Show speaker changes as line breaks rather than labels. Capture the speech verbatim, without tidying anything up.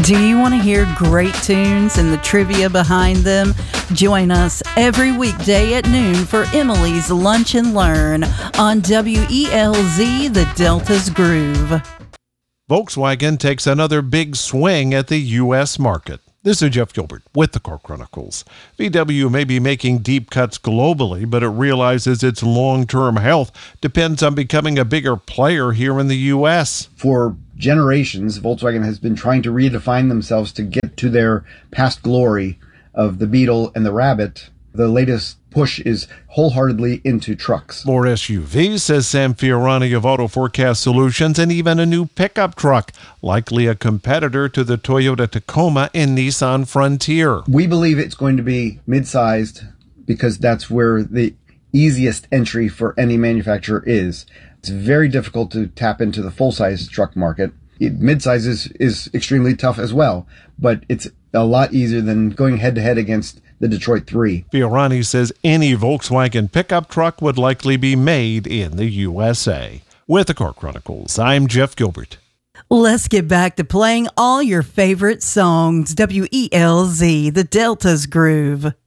Do you want to hear great tunes and the trivia behind them? Join us every weekday at noon for Emily's Lunch and Learn on W E L Z, the Delta's Groove.
Volkswagen takes another big swing at the U S market. This is Jeff Gilbert with the Car Chronicles. V W may be making deep cuts globally, but it realizes its long-term health depends on becoming a bigger player here in the U S.
For generations, Volkswagen has been trying to redefine themselves to get to their past glory of the Beetle and the Rabbit. The latest push is wholeheartedly into trucks.
More S U Vs, says Sam Fiorani of Auto Forecast Solutions, and even a new pickup truck, likely a competitor to the Toyota Tacoma and Nissan Frontier.
We believe it's going to be mid-sized because that's where the easiest entry for any manufacturer is. It's very difficult to tap into the full-size truck market. It, mid-size is, is extremely tough as well, but it's a lot easier than going head-to-head against the Detroit three.
Fiorani says any Volkswagen pickup truck would likely be made in the U S A. With the Car Chronicles, I'm Jeff Gilbert.
Let's get back to playing all your favorite songs. W E L Z, the Delta's Groove.